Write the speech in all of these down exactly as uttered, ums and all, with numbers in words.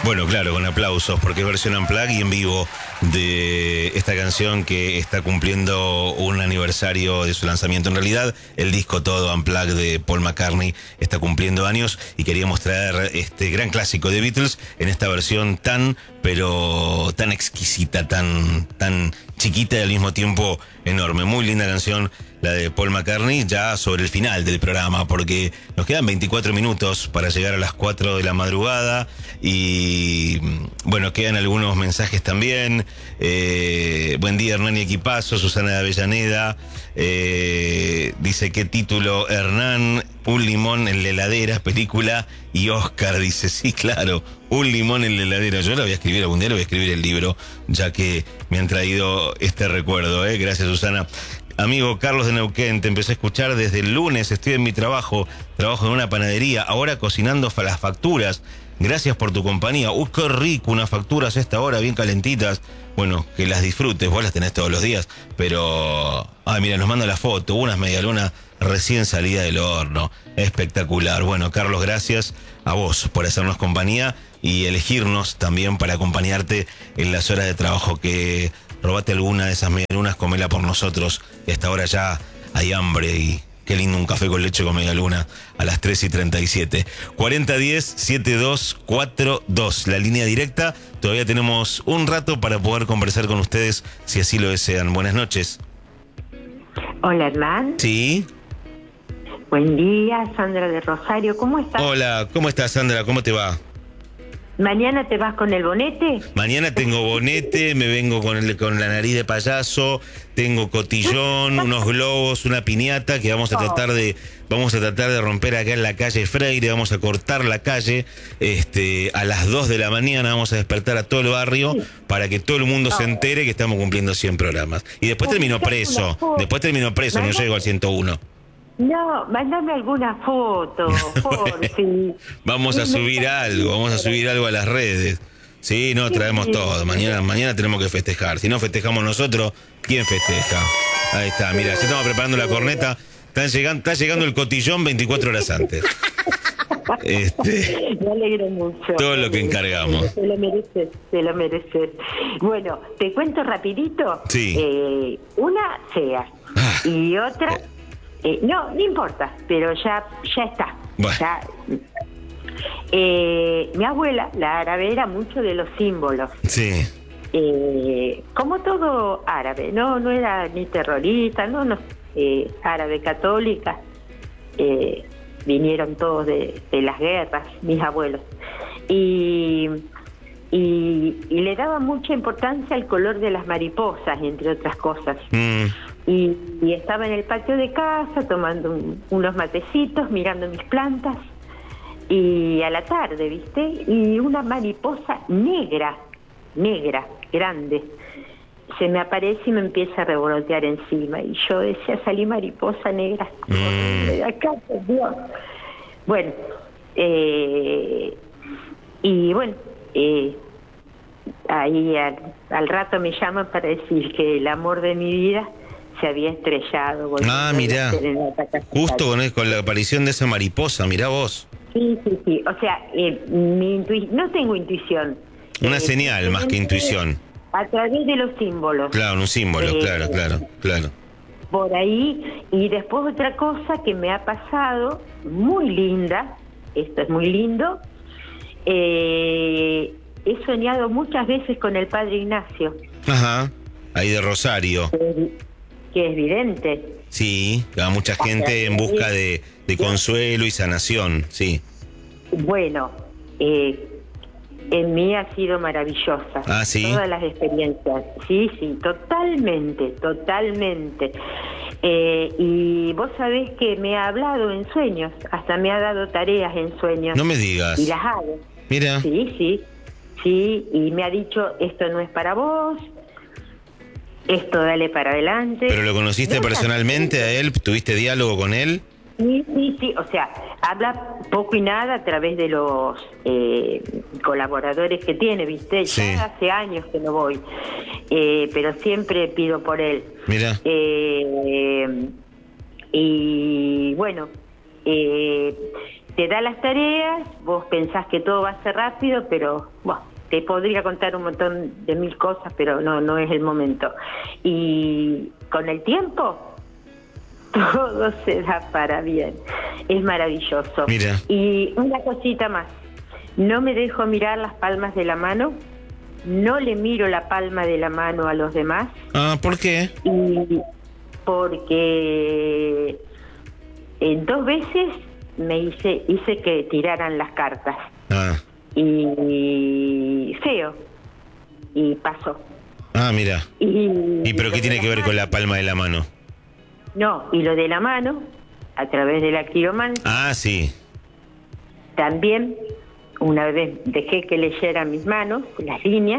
Bueno, claro, con aplausos, porque es versión unplugged y en vivo de esta canción que está cumpliendo un aniversario de su lanzamiento. En realidad, el disco todo unplugged de Paul McCartney está cumpliendo años y queríamos traer este gran clásico de Beatles en esta versión tan, pero tan exquisita, tan, tan chiquita y al mismo tiempo enorme. Muy linda canción, la de Paul McCartney, ya sobre el final del programa, porque nos quedan veinticuatro minutos para llegar a las cuatro de la madrugada y, bueno, quedan algunos mensajes también. Eh, buen día, Hernán y equipazo. Susana de Avellaneda eh, dice, ¿qué título, Hernán? Un limón en la heladera, película. Y Oscar dice, sí, claro, un limón en la heladera. Yo la voy a escribir algún día, lo voy a escribir el libro, ya que me han traído este recuerdo, ¿eh? Gracias, Susana. Amigo Carlos de Neuquén, te empecé a escuchar desde el lunes, estoy en mi trabajo, trabajo en una panadería, ahora cocinando las facturas. Gracias por tu compañía. Uy, qué rico, unas facturas a esta hora, bien calentitas. Bueno, que las disfrutes, vos las tenés todos los días, pero... Ah, mira, nos manda la foto, unas medialunas recién salida del horno. Espectacular. Bueno, Carlos, gracias a vos por hacernos compañía y elegirnos también para acompañarte en las horas de trabajo. Que robate alguna de esas medialunas, comela por nosotros, que hasta ahora ya hay hambre y... Qué lindo un café con leche con media luna a las tres y treinta y siete. cuarenta diez, setenta y dos cuarenta y dos, la línea directa. Todavía tenemos un rato para poder conversar con ustedes, si así lo desean. Buenas noches. Hola, Hernán. Sí. Buen día, Sandra de Rosario. ¿Cómo estás? Hola, ¿cómo estás, Sandra? ¿Cómo te va? ¿Mañana te vas con el bonete? Mañana tengo bonete, me vengo con, el, con la nariz de payaso, tengo cotillón, unos globos, una piñata que vamos a tratar de vamos a tratar de romper acá en la calle Freire, vamos a cortar la calle, este, a las dos de la mañana vamos a despertar a todo el barrio para que todo el mundo se entere que estamos cumpliendo cien programas. Y después termino preso, después termino preso, no llego al ciento uno. No, mándame alguna foto, por fin. Vamos a subir algo, vamos a subir algo a las redes. Sí, no, traemos todo. Mañana, mañana tenemos que festejar. Si no festejamos nosotros, ¿quién festeja? Ahí está, mira, ya estamos preparando la corneta. Están llegando, está llegando el cotillón veinticuatro horas antes. Este, me alegro mucho. Todo lo que encargamos. Te lo mereces, te lo mereces. Bueno, te cuento rapidito. Sí. Eh, una sea Ah. y otra... Eh, no, no importa, pero ya ya está. Bueno. Ya, eh, mi abuela, la árabe, era mucho de los símbolos. Sí. Eh, como todo árabe, no no era ni terrorista, no, no, eh, árabe católica. Eh, vinieron todos de, de las guerras, mis abuelos. Y, y, y le daba mucha importancia al color de las mariposas, entre otras cosas. Mm. Y, y estaba en el patio de casa tomando un, unos matecitos, mirando mis plantas, y a la tarde, ¿viste? Y una mariposa negra, negra, grande, se me aparece y me empieza a revolotear encima. Y yo decía, salí mariposa negra, Mm. de acá, por Dios. Bueno, eh, y bueno, eh, ahí al, al rato me llaman para decir que el amor de mi vida se había estrellado. Ah, mirá, justo con, con la aparición de esa mariposa, mirá vos. Sí, sí, sí, o sea, eh, mi intui- no tengo intuición. Una Eh, señal más que intuición. A través de los símbolos. Claro, un símbolo, Eh, claro, claro, claro. Por ahí, y después otra cosa que me ha pasado, muy linda, esto es muy lindo, eh, he soñado muchas veces con el Padre Ignacio. Ajá, ahí de Rosario. Que es evidente. Sí, va mucha gente en busca de, de consuelo y sanación, sí. Bueno, eh, en mí ha sido maravillosa. Ah, ¿sí? Todas las experiencias. Sí, sí, totalmente, totalmente. Eh, y vos sabés que me ha hablado en sueños, hasta me ha dado tareas en sueños. No me digas. Y las hago. Mira. Sí, sí, sí, y me ha dicho, esto no es para vos, esto dale para adelante. ¿Pero lo conociste No, personalmente a él? ¿Tuviste diálogo con él? Sí, sí, sí, o sea, habla poco y nada a través de los eh, colaboradores que tiene, ¿viste? Ya Sí. hace años que no voy, eh, pero siempre pido por él. Mira. Eh, y bueno, eh, te da las tareas, vos pensás que todo va a ser rápido, pero bueno, te podría contar un montón de mil cosas, pero no, no es el momento. Y con el tiempo, todo se da para bien. Es maravilloso. Mira. Y una cosita más, no me dejo mirar las palmas de la mano, no le miro la palma de la mano a los demás. Ah, ¿por qué? Y porque en dos veces me hice, hice que tiraran las cartas. Ah. Y feo. Y pasó. Ah, mira. Y, ¿Y pero qué tiene que ver con la palma de la mano? No, y lo de la mano, a través de la quiromancia. Ah, sí. También, una vez dejé que leyera mis manos, las líneas,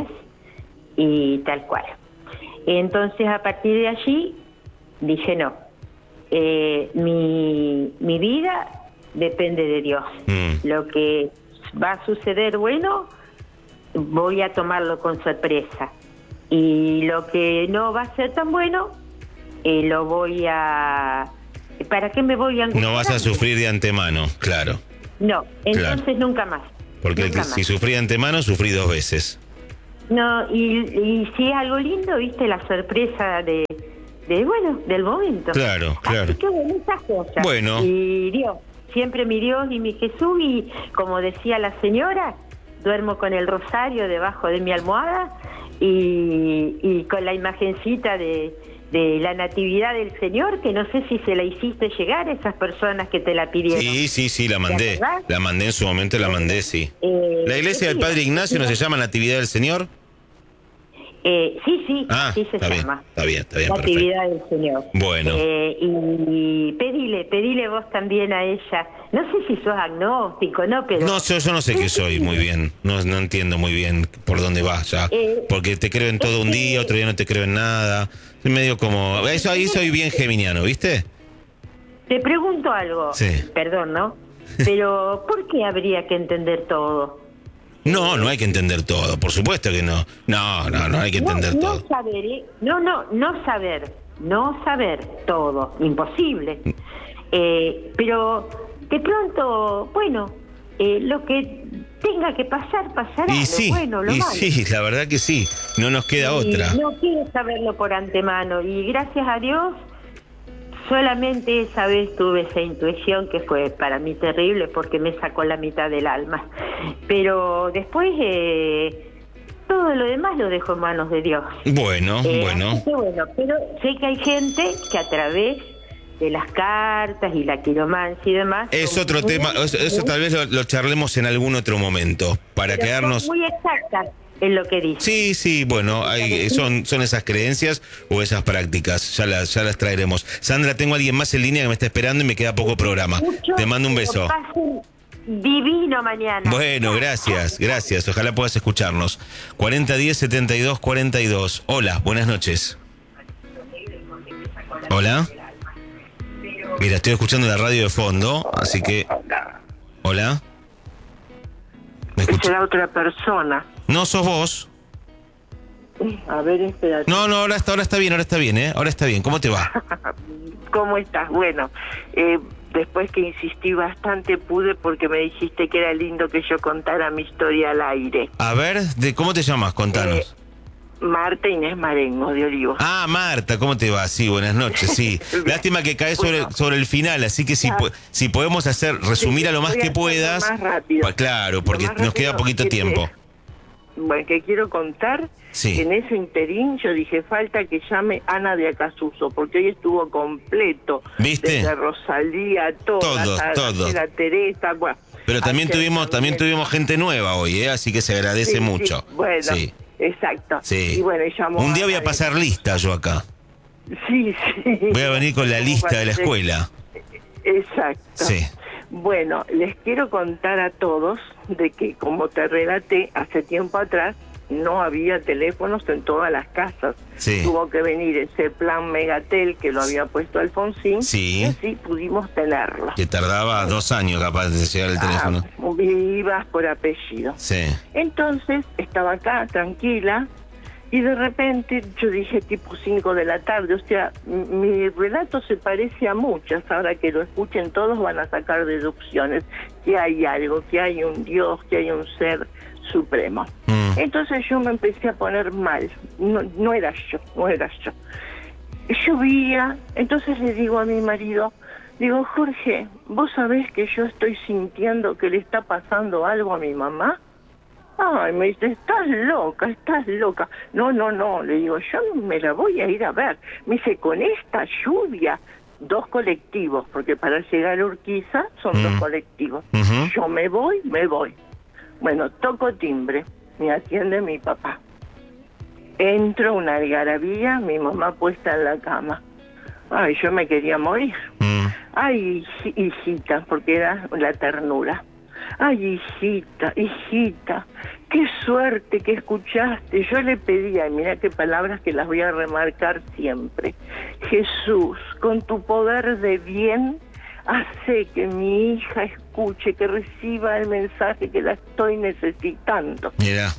y tal cual. Entonces, a partir de allí, dije no. Eh, mi, mi vida depende de Dios. Mm. Lo que va a suceder bueno, voy a tomarlo con sorpresa. Y lo que no va a ser tan bueno, eh, lo voy a... ¿Para qué me voy a angustiar? No vas a sufrir de antemano, claro. No, entonces Claro. nunca más. Porque nunca si más. sufrí de antemano, sufrí dos veces. No, y, y si es algo lindo, viste, la sorpresa de, de bueno, del momento. Claro, claro. Así que bueno, esas cosas. Bueno. Y Dios, siempre mi Dios y mi Jesús, y como decía la señora, duermo con el rosario debajo de mi almohada y, y con la imagencita de, de la natividad del Señor, que no sé si se la hiciste llegar a esas personas que te la pidieron. Sí, sí, sí, la mandé. acordás? La mandé en su momento, la mandé, sí. Eh, ¿La iglesia del sí, Padre Ignacio no se llama Natividad del Señor? Eh, sí, sí, Ah, así se está bien, llama. está bien, está bien, La perfecto. actividad del Señor. Bueno. Eh, y pedile, pedile vos también a ella. No sé si sos agnóstico, ¿no? Pero No, yo, yo no sé qué soy muy bien. No, no entiendo muy bien por dónde va ya. Eh, Porque te creo en todo un día, otro día no te creo en nada. Es medio como... Eso ahí soy bien geminiano, ¿viste? te pregunto algo. Sí. Perdón, ¿no? Pero ¿por qué habría que entender todo? No, no hay que entender todo, por supuesto que no. No, no, no hay que entender no, todo. No saber, ¿eh? no, no, no saber, no saber todo, imposible. Eh, pero de pronto, bueno, eh, lo que tenga que pasar, pasará. Y lo sí, bueno, lo y malo. sí, la verdad que sí. No nos queda Y otra. no quiero saberlo por antemano. Y gracias a Dios, solamente esa vez tuve esa intuición que fue para mí terrible porque me sacó la mitad del alma. Pero después, eh, todo lo demás lo dejo en manos de Dios. Bueno, Eh, bueno. así que bueno, pero sé que hay gente que a través de las cartas y la quiromancia y demás... Es son otro muy- tema, eso, eso tal vez lo, lo charlemos en algún otro momento, para pero son quedarnos... muy exactas en lo que dice. Sí, sí, bueno, hay, son, son esas creencias o esas prácticas, ya las, ya las traeremos. Sandra, tengo a alguien más en línea que me está esperando y me queda poco programa. Mucho, Te mando un que beso. lo pasen divino mañana. Bueno, gracias, gracias, ojalá puedas escucharnos. cuarenta diez setenta y dos cuarenta y dos. Hola, buenas noches. Hola. Mira, estoy escuchando la radio de fondo, así que... Hola. ¿Me Es escuchas? la otra persona. No, sos vos. A ver, espérate. No, no, ahora está, ahora está bien, ahora está bien, ¿eh? Ahora está bien. ¿Cómo te va? ¿Cómo estás? Bueno, eh, después que insistí bastante pude porque me dijiste que era lindo que yo contara mi historia al aire. A ver, de ¿cómo te llamas? Contanos. Eh, Marta Inés Marengo de Olivos. Ah, Marta, ¿cómo te va? Sí, buenas noches, sí. Lástima que cae sobre, Bueno. sobre el final, así que si, po- si podemos hacer, resumir a lo más Voy a que hacerlo puedas. más rápido. Pa- Claro, porque Lo más nos queda rápido poquito que tiempo. te- Bueno, que quiero contar Sí. que en ese interín yo dije, falta que llame Ana de Acasuso, porque hoy estuvo completo. ¿Viste? Desde Rosalía, todas, Todos, a- todos. a Teresa, bueno. Pero también ayer tuvimos, también tuvimos gente nueva hoy, ¿eh? Así que se agradece Sí, sí, mucho. bueno, Sí, exacto. sí. Y bueno, y llamó Un día voy a Ana pasar lista yo acá. de- Sí, sí. Voy a venir con la lista de la escuela. Exacto. Sí. Bueno, les quiero contar a todos de que, como te relaté hace tiempo atrás, no había teléfonos en todas las casas. Sí. Tuvo que venir ese plan Megatel que lo había puesto Alfonsín. Sí. Y así pudimos tenerlo. Que tardaba dos años capaz de llegar el teléfono. Ah, vivas por apellido. Sí. Entonces estaba acá tranquila Y de repente yo dije tipo cinco de la tarde, o sea, mi relato se parece a muchas, ahora que lo escuchen todos van a sacar deducciones, que hay algo, que hay un Dios, que hay un ser supremo. Mm. Entonces yo me empecé a poner mal, no, no era yo, no era yo. Llovía, entonces le digo a mi marido, digo, Jorge, ¿vos sabés que yo estoy sintiendo que le está pasando algo a mi mamá? Ay, me dice, estás loca, estás loca. No, no, no, le digo, yo me la voy a ir a ver. Me dice, con esta lluvia, dos colectivos, porque para llegar a Urquiza son mm. dos colectivos. Uh-huh. Yo me voy, me voy. Bueno, toco timbre, me atiende mi papá. Entro, una algarabía, mi mamá puesta en la cama. Ay, yo me quería morir. Mm. Ay, hijita, porque era la ternura. Ay, hijita, hijita, qué suerte que escuchaste. Yo le pedía, y mira qué palabras que las voy a remarcar siempre. Jesús, con tu poder de bien, hace que mi hija escuche, que reciba el mensaje que la estoy necesitando. Mira.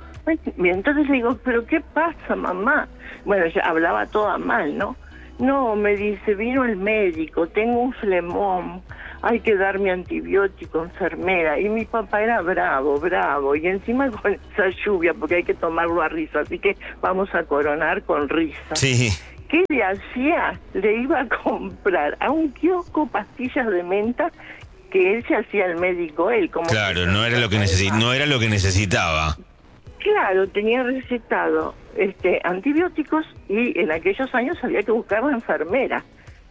Y entonces le digo, ¿pero qué pasa, mamá? Bueno, ya hablaba toda mal, ¿no? No, me dice, vino el médico, tengo un flemón, hay que darme antibiótico, enfermera. Y mi papá era bravo, bravo, y encima con esa lluvia, porque hay que tomarlo a risa, así que vamos a coronar con risa. Sí. ¿Qué le hacía? Le iba a comprar a un kiosco pastillas de menta que él se hacía el médico, él. Como claro, no era lo que necesi- no era lo que necesitaba. Claro, tenía recetado este antibióticos y en aquellos años había que buscar la enfermera.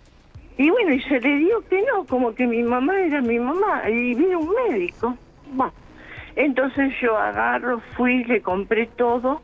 Y bueno, y se le dio que no, como que mi mamá era mi mamá, y vino un médico. Bueno, entonces yo agarro, fui, le compré todo,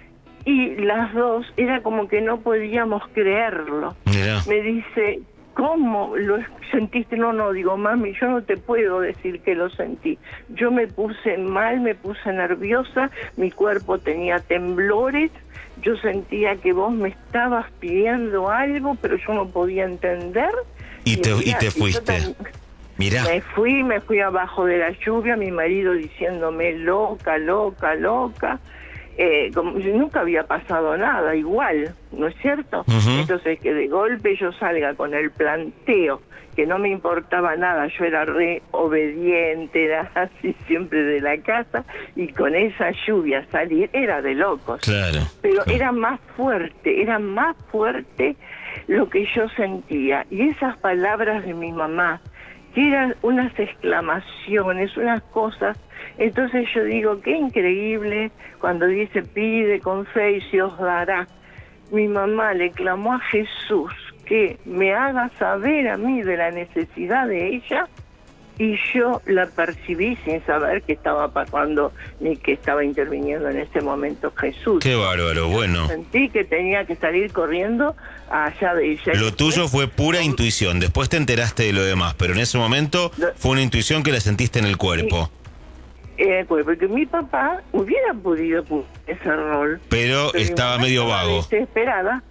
y las dos, era como que no podíamos creerlo. Mira. Me dice, ¿cómo lo sentiste? No, no, digo, mami, yo no te puedo decir que lo sentí. Yo me puse mal, me puse nerviosa, mi cuerpo tenía temblores, yo sentía que vos me estabas pidiendo algo, pero yo no podía entender. Y, y te, mirá, y te fuiste. Tan... Mirá. Me fui, me fui abajo de la lluvia, mi marido diciéndome loca, loca, loca. Eh, como nunca había pasado nada igual, ¿no es cierto? Uh-huh. Entonces que de golpe yo salga con el planteo, que no me importaba nada, yo era re obediente, era así siempre de la casa, y con esa lluvia salir era de locos. Claro. Pero claro. era más fuerte, era más fuerte lo que yo sentía. Y esas palabras de mi mamá, que eran unas exclamaciones, unas cosas. Entonces yo digo, qué increíble cuando dice, pide con fe y se os dará. Mi mamá le clamó a Jesús que me haga saber a mí de la necesidad de ella, y yo la percibí sin saber qué estaba pasando ni que estaba interviniendo en ese momento Jesús. Qué bárbaro, bueno. Sentí que tenía que salir corriendo allá de ella. Lo tuyo fue pura no, intuición, después te enteraste de lo demás, pero en ese momento lo, fue una intuición que la sentiste en el cuerpo. Eh, pues porque mi papá hubiera podido cumplir ese rol. Pero, pero estaba medio vago. Desesperada.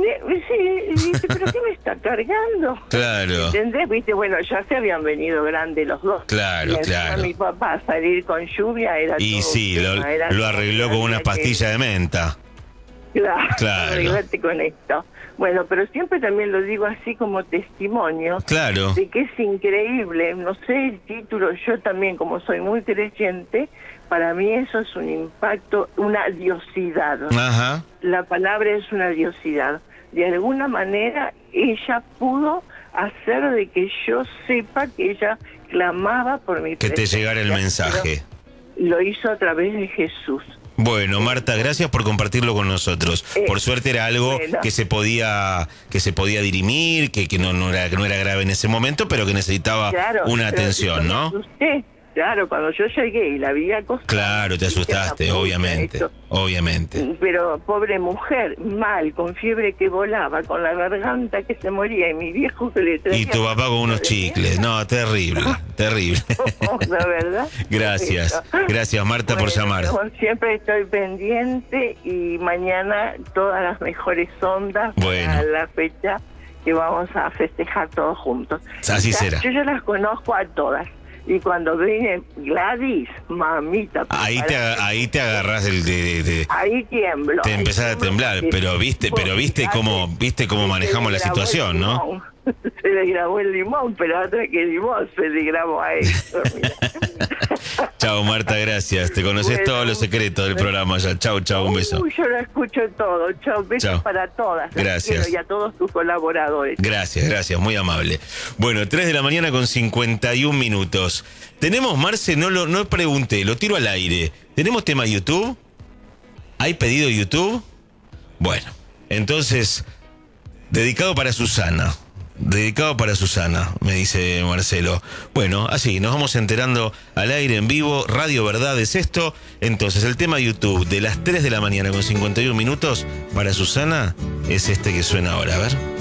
Sí, dice, ¿pero qué me está cargando? Claro. ¿Entendés? Viste, bueno, ya se habían venido grandes los dos. Claro, y claro. Mi papá salir con lluvia era y todo sí, lo, era lo arregló con una pastilla que... de menta. Claro, claro. Arreglate con esto. Bueno, pero siempre también lo digo así como testimonio. Claro. De que es increíble, no sé el título, yo también como soy muy creyente, para mí eso es un impacto, una diosidad. Ajá. La palabra es una diosidad. De alguna manera ella pudo hacer de que yo sepa que ella clamaba por mi que te llegara el mensaje. Lo hizo a través de Jesús. Bueno, Marta, gracias por compartirlo con nosotros. Eh, por suerte era algo bueno. que se podía que se podía dirimir, que, que no, no era que no era grave en ese momento, pero que necesitaba claro, una atención, ¿no? Usted, claro, cuando yo llegué y la vi acostada. Claro, te asustaste, obviamente, esto. obviamente. Pero pobre mujer, mal, con fiebre que volaba, con la garganta que se moría, y mi viejo que le traía... Y tu papá con unos chicles, no, terrible, terrible. La verdad. Gracias, gracias Marta bueno, por llamar. Siempre estoy pendiente y mañana todas las mejores ondas bueno. para la fecha que vamos a festejar todos juntos. Así ya, será. Yo ya las conozco a todas. Y cuando viene Gladys, mamita. Ahí te, ahí te agarrás del, de, de, de, ahí tiemblo. te empezás a temblar, pero viste, pero viste cómo, viste cómo manejamos la situación, ¿no? Se le grabó el limón, pero atrás que el limón se le grabó a él. Chao, Marta, gracias. Te conoces bueno, todos los secretos del programa ya. Chao, chao, un beso. Uy, yo lo escucho todo. Chao, besos chao. Para todas. Gracias. Y a todos tus colaboradores. Gracias, gracias, muy amable. Bueno, tres de la mañana con cincuenta y un minutos. Tenemos, Marce, no lo no pregunté, lo tiro al aire. ¿Tenemos tema YouTube? ¿Hay pedido YouTube? Bueno, entonces, dedicado para Susana. Dedicado para Susana, me dice Marcelo. Bueno, así, nos vamos enterando al aire en vivo. Radio Verdad es esto. Entonces, el tema YouTube de las tres de la mañana con cincuenta y un minutos para Susana es este que suena ahora. A ver.